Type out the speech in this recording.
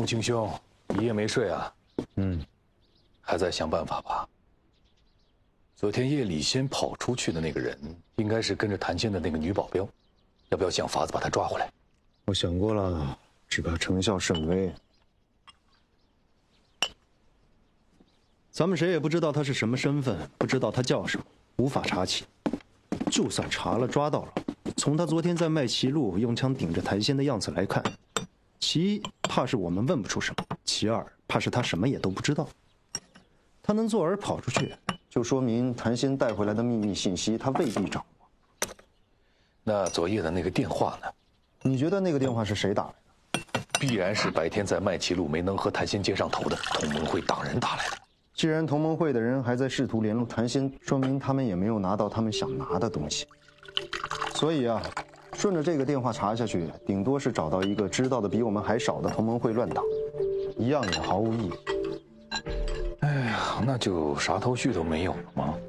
青兄，一夜没睡啊？还在想办法吧？昨天夜里先跑出去的那个人，应该是跟着谭仙的那个女保镖，要不要想法子把她抓回来？ 我想过了，只怕成效甚微。咱们谁也不知道他是什么身份，不知道他叫什么，无法查起。就算查了抓到了，从他昨天在麦琪路用枪顶着谭仙的样子来看，其一怕是我们问不出什么，其二怕是他什么也都不知道。他能坐而跑出去，就说明谭仙带回来的秘密信息他未必掌握。 那昨夜的那个电话呢？ 你觉得那个电话是谁打来的？ 必然是白天在麦琪路没能和谭仙接上头的同盟会党人打来的。 既然同盟会的人还在试图联络谭仙，说明他们也没有拿到他们想拿的东西。所以啊，顺着这个电话查下去，顶多是找到一个知道的比我们还少的同盟会乱党，一样也毫无意义。 哎呀，那就啥头绪都没有了吗？